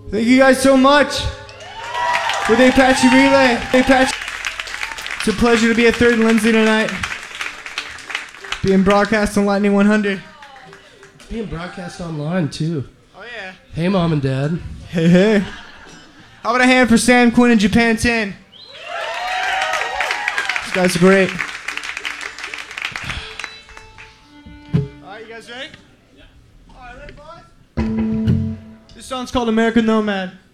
Thank you guys so much with the Apache Relay. It's a pleasure to be at 3rd and Lindsley tonight. Being broadcast on Lightning 100. Being broadcast online too. Oh yeah. Hey mom and dad. Hey hey. How about a hand for Sam Quinn and Japan 10? These guys are great. Alright, you guys ready? Yeah. Alright, ready boys? This song's called American Nomad.